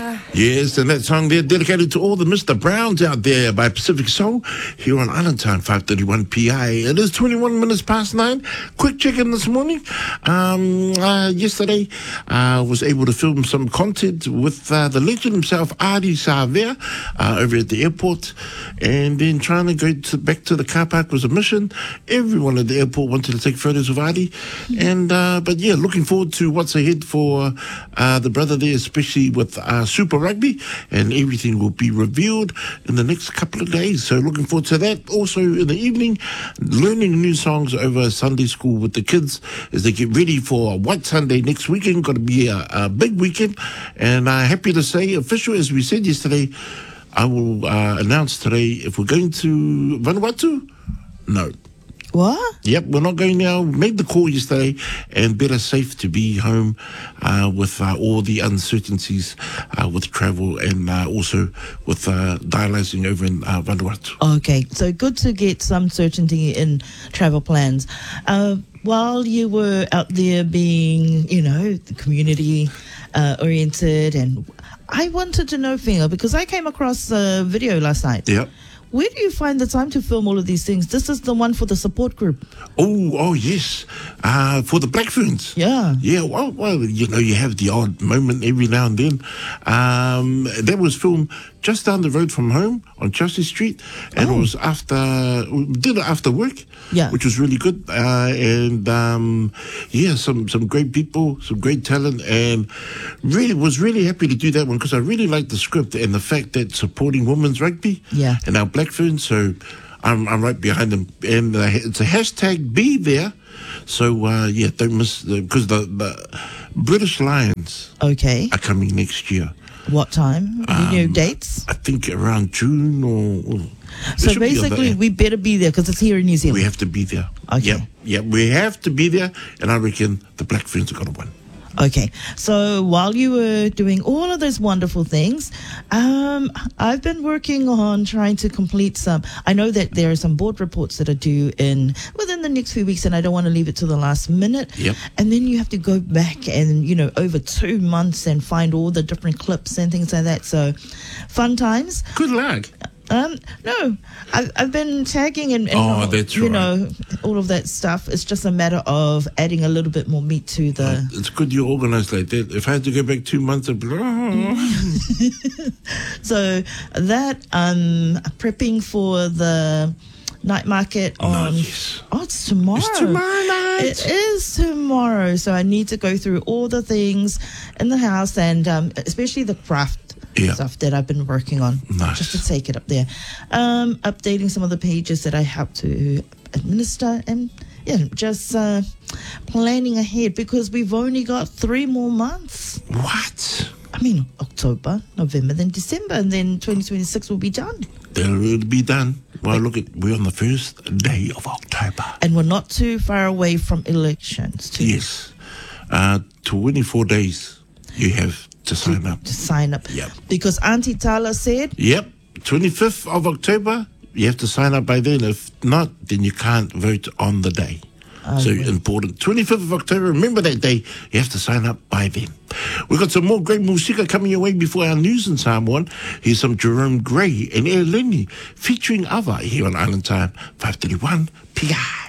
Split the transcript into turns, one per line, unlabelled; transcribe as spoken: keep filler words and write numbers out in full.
Yes, and that song there dedicated to all the Mister Browns out there by Pacific Soul here on Island Time, five thirty-one P I. It is twenty-one minutes past nine. Quick check-in this morning. Um, uh, yesterday, I uh, was able to film some content with uh, the legend himself, Adi Savea, uh, over at the airport. And then trying to go to, back to the car park was a mission. Everyone at the airport wanted to take photos of Adi. And uh, but yeah, looking forward to what's ahead for uh, the brother there, especially with uh, Super Rugby, and everything will be revealed in the next couple of days. So looking forward to that. Also in the evening, learning new songs over Sunday school with the kids as they get ready for White Sunday next weekend. Got to be a, a big weekend, and uh, happy to say, official as we said yesterday, I will uh, announce today if we're going to Vanuatu. No.
What?
Yep, we're not going now. Made the call yesterday, and better safe to be home uh, with uh, all the uncertainties uh, with travel, and uh, also with uh, dialyzing over in uh, Vanuatu.
Okay, so good to get some certainty in travel plans. Uh, while you were out there being, you know, the community uh, oriented, and I wanted to know, Finger, because I came across a video last night.
Yep.
Where do you find the time to film all of these things? This is the one for the support group.
Oh, oh yes, uh, for the Black Ferns.
Yeah.
Yeah, well, well, you know, you have the odd moment every now and then. Um, that was filmed just down the road from home on Chelsea Street, and oh. it was after, we did it after work,
yeah,
which was really good. Uh, and um, yeah, some, some great people, some great talent, and really was really happy to do that one because I really liked the script and the fact that supporting women's rugby,
yeah,
and our Black Ferns, so I'm, I'm right behind them. And uh, it's a hashtag Be There. So, uh, yeah, don't miss, because the, the British Lions
okay.
are coming next year.
What time? Any um, new dates?
I think around June or... or
so basically, we better be there because it's here in New Zealand.
We have to be there.
Okay.
Yep, yep, we have to be there, and I reckon the Black Ferns are going to win.
Okay, so while you were doing all of those wonderful things, um, I've been working on trying to complete some. I know that there are some board reports that are due in within the next few weeks, and I don't want to leave it to the last minute.
Yep.
And then you have to go back and, you know, over two months and find all the different clips and things like that. So, fun times.
Good luck.
Um, no, I've, I've been tagging and, and
oh, that's
you
right.
know, all of that stuff. It's just a matter of adding a little bit more meat to the...
Uh, it's good you're organised like that. If I had to go back two months, I'd be like, oh.
So that, um, prepping for the night market on...
Oh, yes.
Oh, it's tomorrow.
It's tomorrow night.
It is tomorrow. So I need to go through all the things in the house and um, especially the craft
yeah.
stuff that I've been working on,
nice.
Just to take it up there. Um, updating some of the pages that I have to administer and yeah, just uh, planning ahead because we've only got three more months.
What?
I mean, October, November, then December, and then twenty twenty-six will be done.
They'll be done. Well, look, at we're on the first day of October.
And we're not too far away from elections, too.
Yes. Uh, twenty-four days you have to sign
to,
up.
To sign up.
Yep.
Because Auntie Tala said...
Yep. twenty-fifth of October, you have to sign up by then. If not, then you can't vote on the day. Oh, so well. Important. twenty-fifth of October, remember that day. You have to sign up by then. We've got some more great music coming your way before our news in Samoan. Here's some Jerome Gray and Air Lenny featuring Ava here on Island Time, five thirty-one P I.